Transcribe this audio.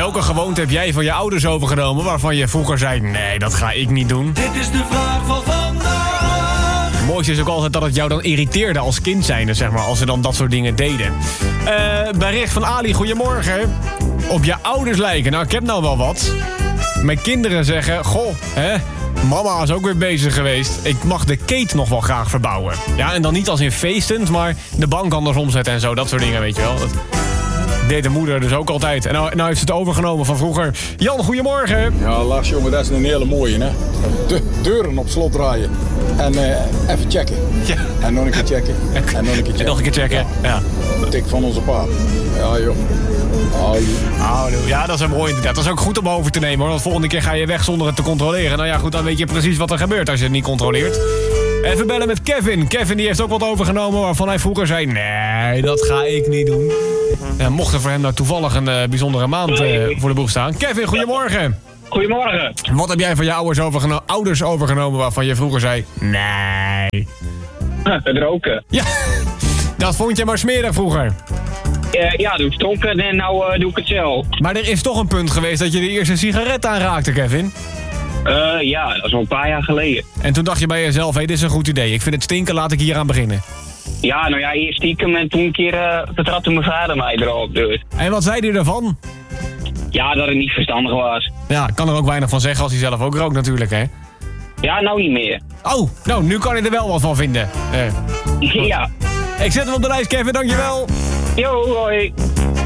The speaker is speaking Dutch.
welke gewoonte heb jij van je ouders overgenomen waarvan je vroeger zei, nee, dat ga ik niet doen? Dit is de vraag van vandaag. Het mooiste is ook altijd dat het jou dan irriteerde als kind zijnde, zeg maar, als ze dan dat soort dingen deden. Bericht van Ali, goedemorgen. Op je ouders lijken, nou, ik heb nou wel wat. Mijn kinderen zeggen, goh, hè, mama is ook weer bezig geweest. Ik mag de keet nog wel graag verbouwen. Ja, en dan niet als in feestend, maar de bank anders omzetten en zo, dat soort dingen, weet je wel. Dat deed de moeder dus ook altijd. En nou heeft ze het overgenomen van vroeger. Jan, goedemorgen. Ja, Lars, jongen, dat is een hele mooie, hè. De deuren op slot draaien. En even checken. Ja. En nog een keer checken. En nog een keer checken. En nog een keer checken, ja. Tik van onze pa. Ja, joh. Ja, dat is een mooi inderdaad. Dat is ook goed om over te nemen, hoor. Want volgende keer ga je weg zonder het te controleren. Nou ja, goed, dan weet je precies wat er gebeurt als je het niet controleert. Even bellen met Kevin. Kevin die heeft ook wat overgenomen waarvan hij vroeger zei, nee, dat ga ik niet doen. Mocht er voor hem nou toevallig een bijzondere maand voor de boeg staan. Kevin, goedemorgen. Goedemorgen. Wat heb jij van je ouders overgenomen waarvan je vroeger zei, nee? Het roken. Ja, dat vond je maar smerig vroeger. Ja, doe ik dronken en nou doe ik het zelf. Maar er is toch een punt geweest dat je de eerste sigaret aanraakte, Kevin? Ja, dat is al een paar jaar geleden. En toen dacht je bij jezelf, dit is een goed idee. Ik vind het stinken, laat ik hier aan beginnen. Ja, nou ja, eerst stiekem en toen een keer vertrapte mijn vader mij erop. Dus. En wat zei hij ervan? Ja, dat het niet verstandig was. Ja, kan er ook weinig van zeggen als hij zelf ook rookt natuurlijk, hè? Ja, nou niet meer. Oh, nou, nu kan hij er wel wat van vinden. Ja. Ik zet hem op de lijst, Kevin, dankjewel. Yo, hoi.